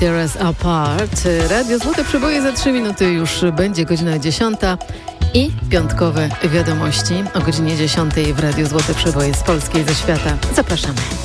Tear Us Apart. Radio Złote Przeboje za 3 minuty już będzie godzina 10 i piątkowe wiadomości o godzinie 10 w Radiu Złote Przeboje z Polski i ze świata. Zapraszamy.